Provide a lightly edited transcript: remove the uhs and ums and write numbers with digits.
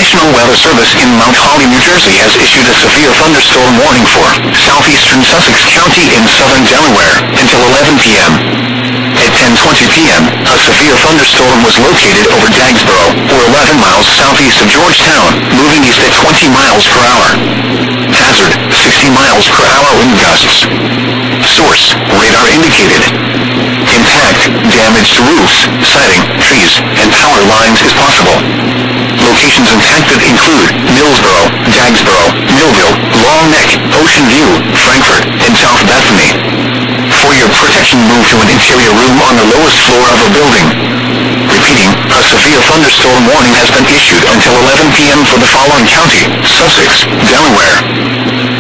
National Weather Service in Mount Holly, New Jersey has issued a severe thunderstorm warning for southeastern Sussex County in southern Delaware until 11 p.m. At 10:20 p.m., a severe thunderstorm was located over Dagsboro, or 11 miles southeast of Georgetown, moving east at 20 miles per hour. Hazard, 60 miles per hour wind gusts. Source, radar indicated. Impact, damage to roofs, siding, trees, and power lines is possible. Locations impacted include Millsboro, Dagsboro, Millville, Long Neck, Ocean View, Frankfort, and South Bethany. For your protection, move to an interior room on the lowest floor of a building. Repeating, a severe thunderstorm warning has been issued until 11 p.m. for the following county: Sussex, Delaware.